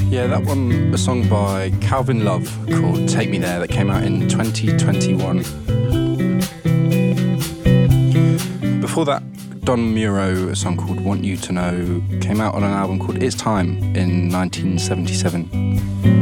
Yeah, that one, a song by Calvin Love called Take Me There that came out in 2021. Before that, Don Muro, a song called Want You to Know, came out on an album called It's Time in 1977.